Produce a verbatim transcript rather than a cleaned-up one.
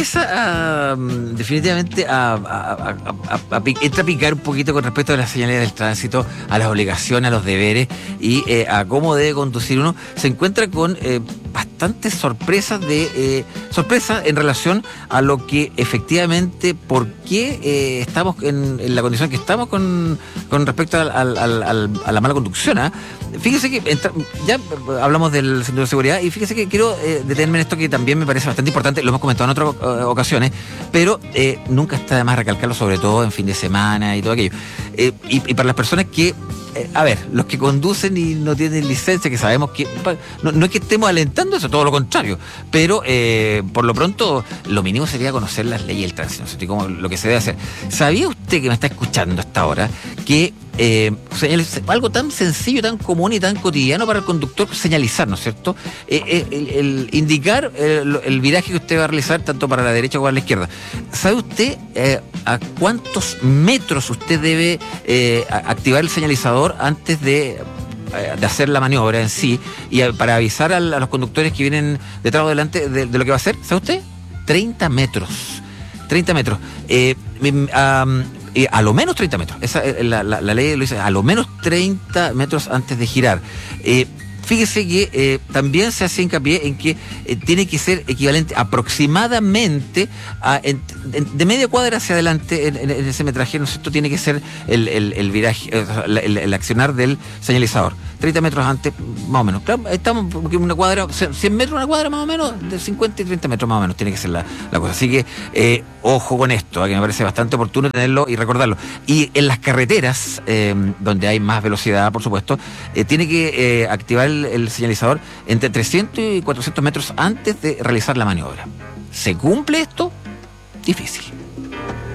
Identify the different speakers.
Speaker 1: empieza a, definitivamente a, a, a, a, a, entra a picar un poquito con respecto a las señales del tránsito, a las obligaciones, a los deberes y eh, a cómo debe conducir uno. Se encuentra con eh, bastantes sorpresas de eh, sorpresas en relación a lo que efectivamente, por qué eh, estamos en, en la condición que estamos con, con respecto al, al, al, a la mala conducción. ¿eh? Fíjese que entra, ya hablamos del centro de seguridad y fíjese que quiero eh, detenerme en esto que también me parece bastante importante, lo hemos comentado en otras uh, ocasiones, pero eh, nunca está de más recalcarlo, sobre todo en fin de semana y todo aquello. Eh, y, y para las personas que Eh, a ver, los que conducen y no tienen licencia, que sabemos que no, no es que estemos alentando eso, todo lo contrario, pero eh, por lo pronto lo mínimo sería conocer las leyes del tránsito, ¿no? Como lo que se debe hacer. ¿Sabía usted que me está escuchando hasta ahora que eh, algo tan sencillo, tan común y tan cotidiano para el conductor, señalizar, ¿no es cierto? Eh, eh, el, el indicar el, el viraje que usted va a realizar tanto para la derecha como para la izquierda. ¿Sabe usted eh, a cuántos metros usted debe eh, activar el señalizador antes de, de hacer la maniobra en sí y para avisar a, a los conductores que vienen detrás o delante de, de lo que va a hacer? ¿Sabe usted? treinta metros. treinta metros. Eh, um, eh, a lo menos treinta metros. Esa, la, la, la ley lo dice, a lo menos treinta metros antes de girar. Eh, Fíjese que eh, también se hace hincapié en que eh, tiene que ser equivalente aproximadamente a, en, en, de media cuadra hacia adelante en, en, en ese metraje, ¿no es cierto? Tiene que ser el, el, el viraje, el, el, el accionar del señalizador. treinta metros antes, más o menos. Claro, estamos porque una cuadra, cien metros una cuadra más o menos, de cincuenta y treinta metros más o menos tiene que ser la, la cosa. Así que eh, ojo con esto, que me parece bastante oportuno tenerlo y recordarlo. Y en las carreteras, eh, donde hay más velocidad, por supuesto, eh, tiene que eh, activar el, el señalizador entre trescientos y cuatrocientos metros antes de realizar la maniobra. ¿Se cumple esto? Difícil.